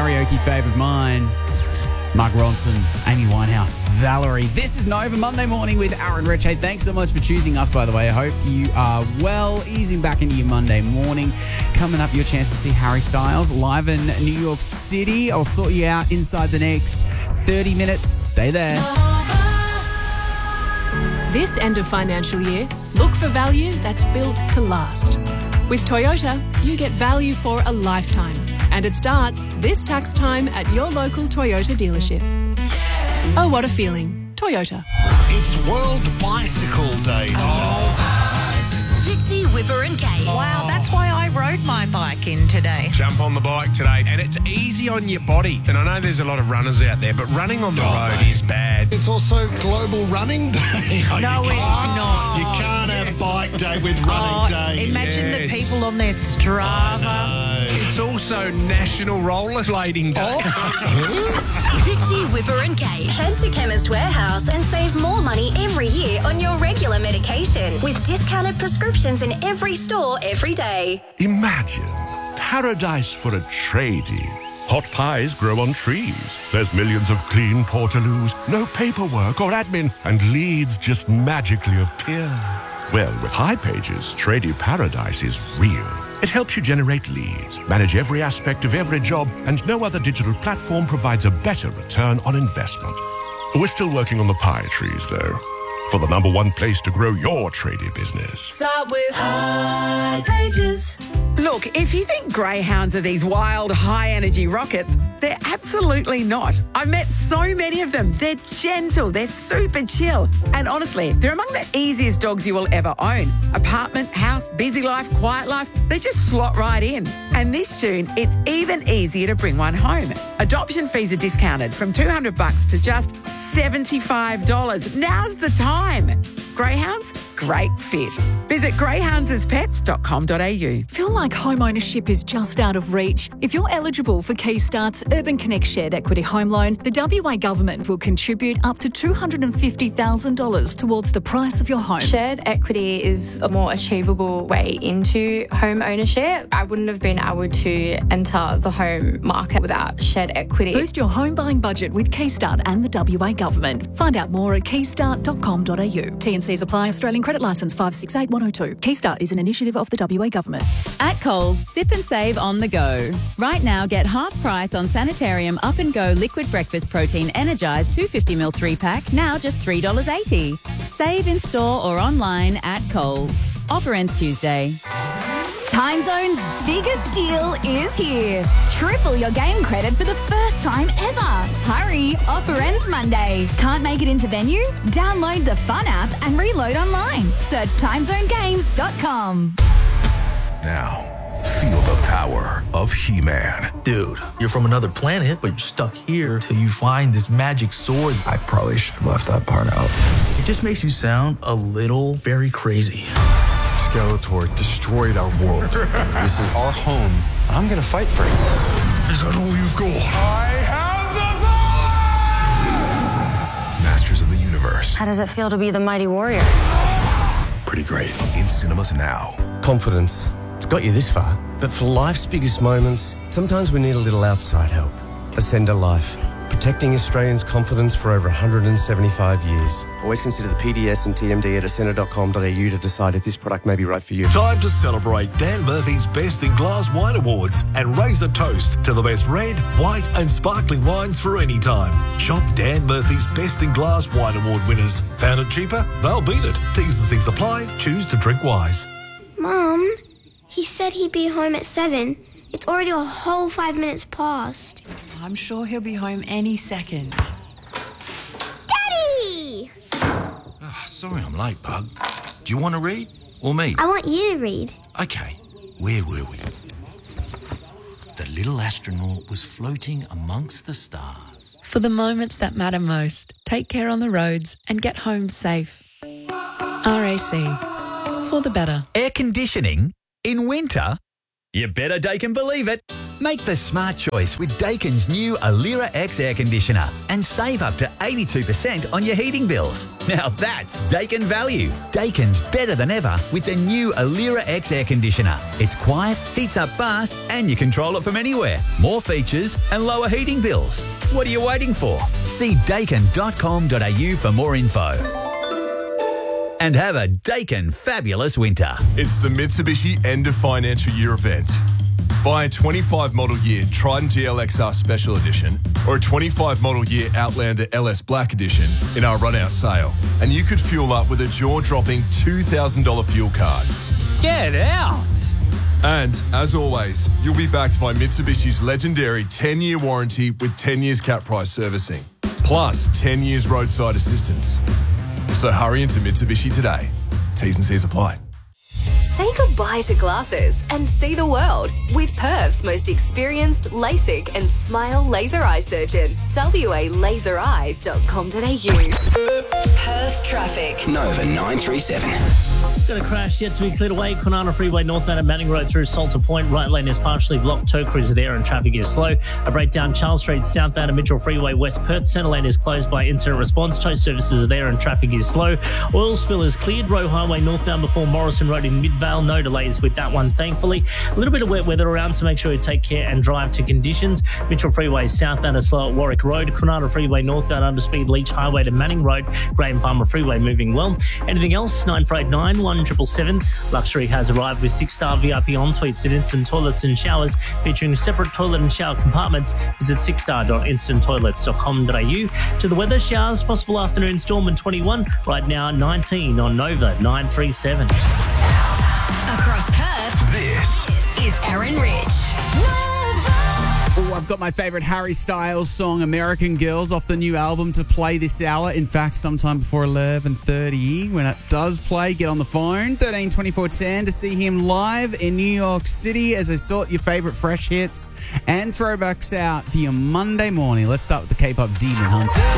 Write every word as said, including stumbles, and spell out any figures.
karaoke fave of mine. Mark Ronson, Amy Winehouse, Valerie. This is Nova Monday morning with Aaron Rich. Hey, thanks so much for choosing us, by the way. I hope you are well, easing back into your Monday morning. Coming up, your chance to see Harry Styles live in New York City. I'll sort you out inside the next thirty minutes. Stay there. This end of financial year, look for value that's built to last. With Toyota, you get value for a lifetime. And it starts this tax time at your local Toyota dealership. Oh, what a feeling. Toyota. It's World Bicycle Day today. Oh. Fitzy, Whipper and Kate. Wow, that's why I rode my bike in today. Jump on the bike today, and it's easy on your body. And I know there's a lot of runners out there, but running on the oh, road mate. is bad. It's also Global Running Day. No, it's not. You can't have Yes. Bike Day with Running Oh, Day. imagine Yes. the people on their Strava. Oh, no. It's also National Rollerblading Day. Fitzy, Whipper and Kate. Head to Chemist Warehouse and save more money every year on your regular medication with discounted prescriptions in every store every day. Imagine paradise for a tradie. Hot pies grow on trees. There's millions of clean portaloos, no paperwork or admin, and leads just magically appear. Well, with High Pages, tradie paradise is real. It helps you generate leads, manage every aspect of every job, and no other digital platform provides a better return on investment. We're still working on the pie trees, though, for the number one place to grow your tradie business. Start with High Pages. Look, if you think greyhounds are these wild, high-energy rockets, they're absolutely not. I've met so many of them. They're gentle, they're super chill. And honestly, they're among the easiest dogs you will ever own. Apartment, house, busy life, quiet life, they just slot right in. And this June, it's even easier to bring one home. Adoption fees are discounted from two hundred bucks to just seventy-five dollars. Now's the time. Greyhounds, great fit. Visit greyhounds as pets dot com dot a u. Feel like home ownership is just out of reach? If you're eligible for Keystart's Urban Connect Shared Equity Home Loan, the W A Government will contribute up to two hundred fifty thousand dollars towards the price of your home. Shared equity is a more achievable way into home ownership. I wouldn't have been able to enter the home market without shared equity. Boost your home buying budget with Keystart and the W A Government. Find out more at keystart dot com dot a u. T and C's apply. Australian Credit Licence five six eight one oh two. Keystart is an initiative of the W A Government. At Coles, sip and save on the go. Right now, get half price on Sanitarium Up and Go Liquid Breakfast Protein Energized two hundred fifty milliliter three pack, now just three dollars eighty. Save in store or online at Coles. Offer ends Tuesday. Time Zone's biggest deal is here. Triple your game credit for the first time ever. Hurry, offer ends Monday. Can't make it into venue? Download the Fun app and reload online. Search time zone games dot com. Now, feel the power of He-Man. Dude, you're from another planet, but you're stuck here till you find this magic sword. I probably should have left that part out. It just makes you sound a little very crazy. Skeletor destroyed our world. This is our home. I'm gonna fight for it. Is that all you got? I have the power! Masters of the Universe. How does it feel to be the mighty warrior? Pretty great. In cinemas now. Confidence. It's got you this far. But for life's biggest moments, sometimes we need a little outside help. Ascender Life. Protecting Australians' confidence for over one hundred seventy-five years. Always consider the P D S and T M D at ascender dot com dot a u to decide if this product may be right for you. Time to celebrate Dan Murphy's Best in Glass Wine Awards and raise a toast to the best red, white and sparkling wines for any time. Shop Dan Murphy's Best in Glass Wine Award winners. Found it cheaper? They'll beat it. T's and C's apply. Choose to drink wise. Mum, he said he'd be home at seven. It's already a whole five minutes past. I'm sure he'll be home any second. Daddy! Oh, sorry I'm late, Bug. Do you want to read? Or me? I want you to read. Okay, where were we? The little astronaut was floating amongst the stars. For the moments that matter most, take care on the roads and get home safe. R A C. For the better. Air conditioning? In winter? You better Daikin believe it. Make the smart choice with Daikin's new Alira X air conditioner and save up to eighty-two percent on your heating bills. Now that's Daikin value. Daikin's better than ever with the new Alira X air conditioner. It's quiet, heats up fast, and you control it from anywhere. More features and lower heating bills. What are you waiting for? See daikin dot com dot a u for more info. And have a Daikin fabulous winter. It's the Mitsubishi end of financial year event. Buy a twenty-five model year Triton G L X R Special Edition or a twenty-five model year Outlander L S Black Edition in our run-out sale, and you could fuel up with a jaw-dropping two thousand dollars fuel card. Get out! And, as always, you'll be backed by Mitsubishi's legendary ten-year warranty with ten years cap price servicing, plus ten years roadside assistance. So hurry into Mitsubishi today. T's and C's apply. Say goodbye to glasses and see the world with Perth's most experienced LASIK and Smile laser eye surgeon. w a laser eye dot com dot a u. Perth traffic. Nova nine three seven. Got a crash yet to be cleared away. Kwinana Freeway northbound at Manning Road through Salter Point. Right lane is partially blocked. Tow crews are there and traffic is slow. A breakdown Charles Street southbound at Mitchell Freeway West Perth. Centre lane is closed by incident response. Tow services are there and traffic is slow. Oil spill is cleared. Roe Highway northbound before Morrison Road in Midvale. No delays with that one, thankfully. A little bit of wet weather around, so make sure you take care and drive to conditions. Mitchell Freeway southbound is slow at Warwick Road. Kwinana Freeway northbound under speed Leach Highway to Manning Road. Graham Farmer Freeway moving well. Anything else? nine four eight nine, one seven seven seven. Luxury has arrived with six-star V I P ensuites at Instant Toilets and Showers featuring separate toilet and shower compartments. Visit six star dot instant toilets dot com dot a u. To the weather, showers, possible afternoon storm in twenty-one. Right now, nineteen on Nova nine three seven. Across Perth, this is Aaron Rich. Oh, I've got my favourite Harry Styles song, American Girls, off the new album to play this hour. In fact, sometime before eleven thirty, when it does play, get on the phone, thirteen twenty-four ten, to see him live in New York City as I sort your favourite fresh hits and throwbacks out for your Monday morning. Let's start with the K-pop Demon Hunt.